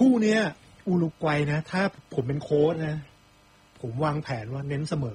คู่เนี้ยอุรุกวัยนะถ้าผมเป็นโค้ชนะผมวางแผนว่าเน้นเสมอ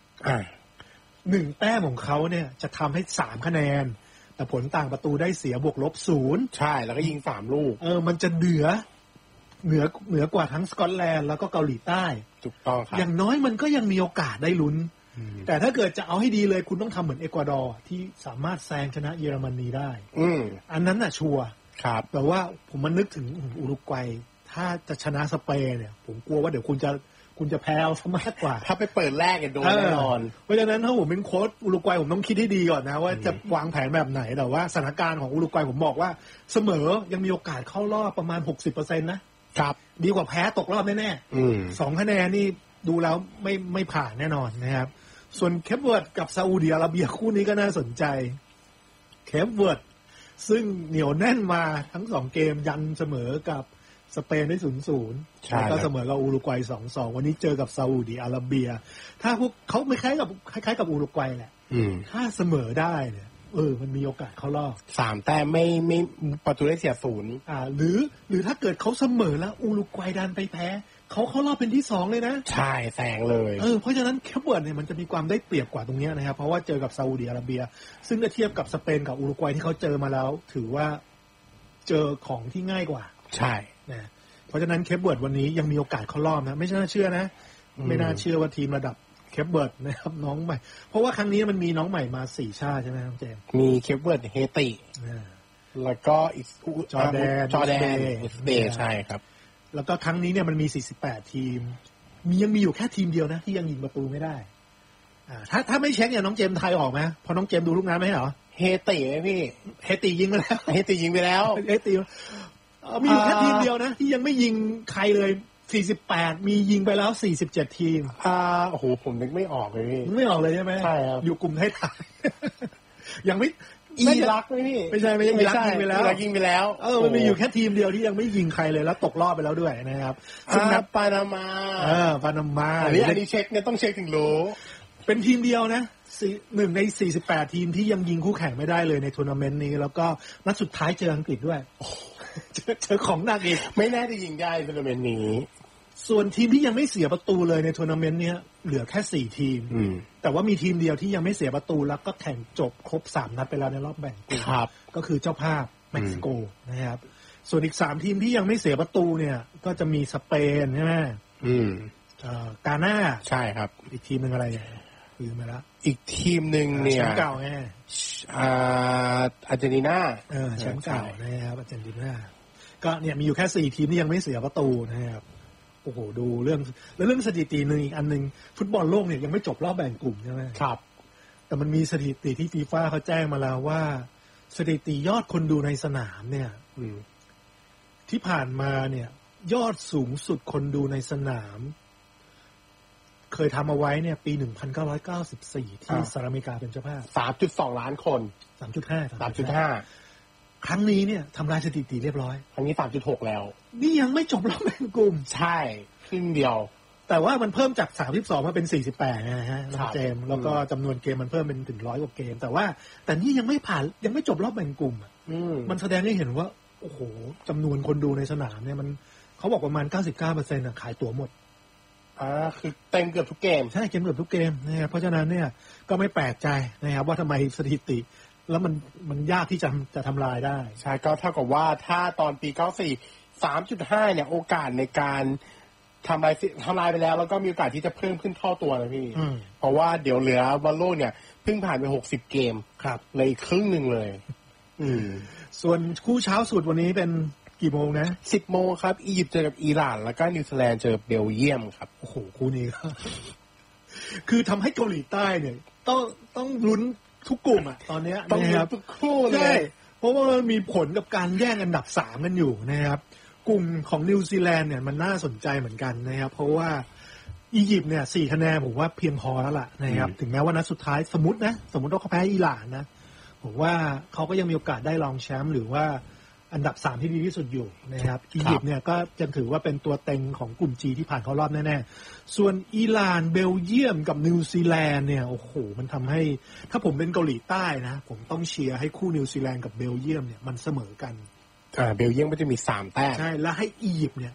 1 แต้มของเขาเนี่ยจะทำให้3 คะแนนแต่ผลต่างประตูได้เสียบวกลบ0 ใช่แล้วก็ยิง3 ลูกมันจะเหนือกว่าทั้งสกอตแลนด์แล้วก็เกาหลีใต้ถูกต้องครับอย่างน้อยมันก็ยังมีโอกาสได้ลุ้นแต่ถ้าเกิดจะเอาให้ดีเลยคุณต้องทำเหมือนเอกวาดอร์ที่สามารถแซงชนะเยอรมนีได้อันนั้นน่ะชัวร์ครับแต่ว่าผมมันนึกถึงอุรุกวัยถ้าจะชนะสเปนเนี่ยผมกลัวว่าเดี๋ยวคุณจะแพ้เอาซะมากกว่าถ้าไปเปิดแรกเนี่ยโดนแน่นอนเพราะฉะนั้นถ้าผมเป็นโค้ชอุรุกวัยผมต้องคิดให้ดีก่อนนะว่าจะวางแผนแบบไหนแต่ว่าสถานการณ์ของอุรุกวัยผมบอกว่าเสมอยังมีโอกาสเข้ารอบประมาณ 60% นะครับดีกว่าแพ้ตกรอบแน่ๆ2 คะแนนนี่ดูแล้วไม่ผ่านแน่นอนนะครับส่วนเคปเวิร์ดกับซาอุดิอาระเบียคู่นี้ก็น่าสนใจเคปเวิร์ดซึ่งเหนียวแน่นมาทั้ง2 เกมยันเสมอกับสเปนได้ 0-0 แล้วก็เสมอกับอุรุกวัย 2-2 วันนี้เจอกับซาอุดิอาระเบียถ้าพวกเขาไม่คล้ายกับอุรุกวัยแหละถ้าเสมอได้เนี่ยมันมีโอกาสเข้ารอบ 3 แต้มไม่ประตูได้เสีย0 หรือถ้าเกิดเขาเสมอแล้วอุรุกวัยดันไปแพ้เขาเข้ารอบเป็นที่2เลยนะใช่แซงเลยเพราะฉะนั้นแคปเวิร์ดเนี่ยมันจะมีความได้เปรียบกว่าตรงนี้นะครับเพราะว่าเจอกับซาอุดิอาระเบียซึ่งถ้าเทียบกับสเปนกับอุรุกวัยที่เขาเจอมาแล้วถือว่าเจอของที่ง่ายกว่าใช่นะเพราะฉะนั้นแคปเวิร์ดวันนี้ยังมีโอกาสเข้ารอบนะไม่น่าเชื่อนะไม่น่าเชื่อว่าทีมระดับแคปเวิร์ดนะครับน้องใหม่เพราะว่าครั้งนี้มันมีน้องใหม่มา4 ชาติใช่ไหมน้องเจมมีแคปเวิร์ดเฮติแล้วก็อีกจอร์แดนอุซเบย์ใช่ครับแล้วก็ครั้งนี้เนี่ยมันมี48 ทีมยังมีอยู่แค่ทีมเดียวนะที่ยังยิงประตูไม่ได้ถ้าไม่เช็คเนี่ยน้องเจมไทยออกไหมพอน้องเจมดูลูกน้ำไหมเหรอเฮติไหมพี่เฮติยิงไปแล้วเฮติยิงไปแล้วเฮติมีอยู่แค่ทีมเดียวนะที่ยังไม่ยิงใครเลย48มียิงไปแล้ว47 ทีมโอ้โหผมนึกไม่ออกเลยพี่ไม่ออกเลยใช่ไหมใช่ครับอยู่กลุ่มท้ายๆยังไม่อิรักไหมพี่ไม่ใช่อิรักยิงไปแล้วยิงไปแล้วมันมีอยู่แค่ทีมเดียวที่ยังไม่ยิงใครเลยแล้วตกรอบไปแล้วด้วยนะครับซึ่งนับปานามาอันนี้เช็คเนี่ยต้องเช็คถึงรู้เป็นทีมเดียวนะ1 ใน 48 ทีมที่ยังยิงคู่แข่งไม่ได้เลยในทัวร์นาเมนต์นี้แล้วก็นัดสุดท้ายเจออังกฤษด้วยเจอของหนักอีกไม่น่าจะยิงได้ทัวร์นาเมนต์นี้ส่วนทีมที่ยังไม่เสียประตูเลยในทัวร์นาเมนต์นี้เหลือแค่4 ทีมแต่ว่ามีทีมเดียวที่ยังไม่เสียประตูแล้วก็แข่งจบครบ3 นัดไปแล้วในรอบแบ่งกลุ่มก็คือเจ้าภาพเม็กซิโกนะครับส่วนอีก3 ทีมที่ยังไม่เสียประตูเนี่ยก็จะมีสเปนใช่ไหมกาน่าใช่ครับอีกทีมนึงอะไรลืมไปแล้วอีกทีมนึงเนี่ยแชมป์เก่าไงอาร์เจนตินาแชมป์เก่านะครับอาร์เจนตินาก็เนี่ยมีอยู่แค่4 ทีมที่ยังไม่เสียประตูนะครับโอ้โหดูเรื่องสถิตินึงอีกอันนึงฟุตบอลโลกเนี่ยยังไม่จบรอบแบ่งกลุ่มใช่ไหมครับแต่มันมีสถิติที่ฟีฟ่าเขาแจ้งมาแล้วว่าสถิติยอดคนดูในสนามเนี่ยที่ผ่านมาเนี่ยยอดสูงสุดคนดูในสนามเคยทำเอาไว้เนี่ยปี 1994 ที่สหรัฐอเมริกาเป็นเจ้าภาพ 3.2 ล้านคน 3.5 ครั้งนี้เนี่ยทำลายสถิติเรียบร้อยครั้งนี้ 3.6 แล้วนี่ยังไม่จบรอบแบ่งกลุ่มใช่ครึ่งเดียวแต่ว่ามันเพิ่มจาก32มาเป็น48นะฮะน้องเจมแล้วก็จำนวนเกมมันเพิ่มเป็นถึง100 กว่าเกมแต่นี่ยังไม่ผ่านยังไม่จบรอบแบ่งกลุ่มมันแสดงให้เห็นว่าโอ้โหจำนวนคนดูในสนามเนี่ยมันเขาบอกประมาณ 99% ขายตั๋วหมดคือเต็มเกือบทุกเกมใช่เกมเกือบทุกเกมนะครับเพราะฉะนั้นเนี่ยก็ไม่แปลกใจนะครับว่าทำไมสถิติแล้วมันยากที่จะทำลายได้ใช่ก็เท่ากับว่าถ้าตอนปี 94 3.5 เนี่ยโอกาสในการทำลายไปแล้วก็มีโอกาสที่จะเพิ่มขึ้นเท่าตัวนะพี่เพราะว่าเดี๋ยวเหลือบอลโลกเนี่ยเพิ่งผ่านไป60 เกมครับเลยครึ่งนึงเลยส่วนคู่เช้าสุดวันนี้เป็นกี่โมงนะ 10 โมงครับอียิปต์เจอกับอิหร่านแล้วก็นิวซีแลนด์เจอเบลเยียมครับโอ้โหคู่นี้คือทำให้เกาหลีใต้เนี่ยต้องลุ้นทุกกลุ่มตอนนี้ต้องลุ้นทุกคู่เลยใช่เพราะว่ามันมีผลกับการแย่งอันดับ3กันอยู่นะครับกลุ่มของนิวซีแลนด์เนี่ยมันน่าสนใจเหมือนกันนะครับเพราะว่าอียิปต์เนี่ย4 คะแนนผมว่าเพียงพอแล้วล่ะนะครับถึงแม้ว่านัดสุดท้ายสมมติว่าเขาแพ้อิหร่านนะผมว่าเขาก็ยังมีโอกาสได้รองแชมป์หรือว่าอันดับ3ที่ดีที่สุดอยู่นะครับอียิปต์เนี่ยก็จะถือว่าเป็นตัวเต็งของกลุ่ม G ที่ผ่านเข้ารอบแน่ๆส่วนอิหร่านเบลเยียมกับนิวซีแลนด์เนี่ยโอ้โหมันทำให้ถ้าผมเป็นเกาหลีใต้นะผมต้องเชียร์ให้คู่นิวซีแลนด์กับเบลเยียมเนี่ยมันเสมอกันเบลเยียมก็จะมี3 แต้มใช่แล้วให้อียิปต์เนี่ย